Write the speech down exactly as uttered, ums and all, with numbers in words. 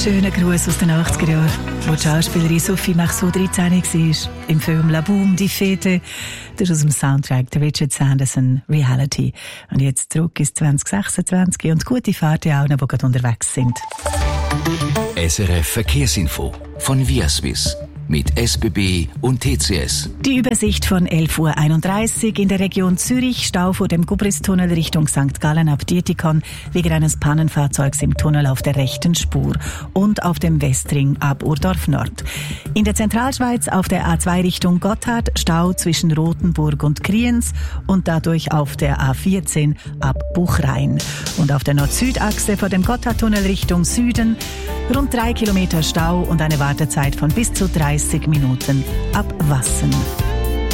schöner Gruß aus den achtziger Jahren, wo die Schauspielerin Sophie Marceau dreizehn war, im Film La Boum, die Fete. Das ist aus dem Soundtrack der Richard Sanderson Reality. Und jetzt zurück ins zwanzig sechsundzwanzig und gute Fahrt auch, die gerade unterwegs sind. S R F Verkehrsinfo von Viaswiss mit S B B und T C S. Die Übersicht von elf Uhr einunddreißig in der Region Zürich, Stau vor dem Gubristunnel Richtung Sankt Gallen ab Dietikon wegen eines Pannenfahrzeugs im Tunnel auf der rechten Spur und auf dem Westring ab Urdorf Nord. In der Zentralschweiz auf der A zwei Richtung Gotthard Stau zwischen Rothenburg und Kriens und dadurch auf der A vierzehn ab Buchrain. Und auf der Nord-Süd-Achse vor dem Gotthardtunnel Richtung Süden rund drei Kilometer Stau und eine Wartezeit von bis zu dreißig Minuten ab Wassen.